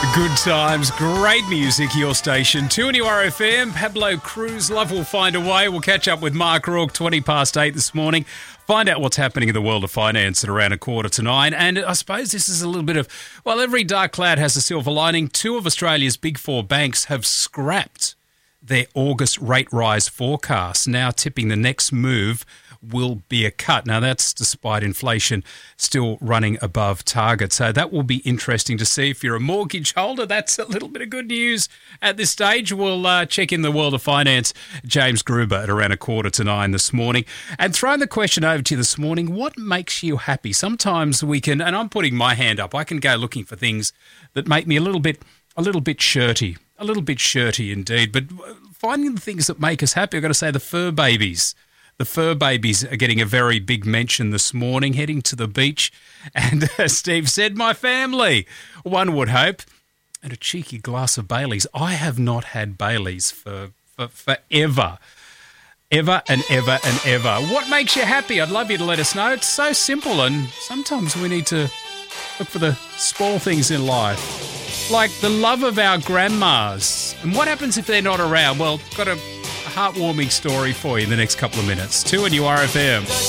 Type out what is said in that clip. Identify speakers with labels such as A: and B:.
A: Good times, great music, your station. 2NURFM, Pablo Cruz, Love Will Find a Way. We'll catch up with Mark Rourke, 8:20 this morning. Find out what's happening in the world of finance at around 8:45. And I suppose this is a little bit of, well, every dark cloud has a silver lining. Two of Australia's big four banks have scrapped their August rate rise forecast, now tipping the next move will be a cut. Now, that's despite inflation still running above target. So that will be interesting to see. If you're a mortgage holder, that's a little bit of good news at this stage. We'll check in the world of finance. James Gruber at around 8:45 this morning. And throwing the question over to you this morning, what makes you happy? Sometimes we can, and I'm putting my hand up, I can go looking for things that make me a little bit shirty. A little bit shirty indeed. But finding the things that make us happy, I've got to say the fur babies. The fur babies are getting a very big mention this morning, heading to the beach. And as Steve said, my family, one would hope, and a cheeky glass of Baileys. I have not had Baileys for forever. Ever and ever and ever. What makes you happy? I'd love you to let us know. It's so simple, and sometimes we need to look for the small things in life, like the love of our grandmas. And what happens if they're not around? Well, got a heartwarming story for you in the next couple of minutes. 2NURFM.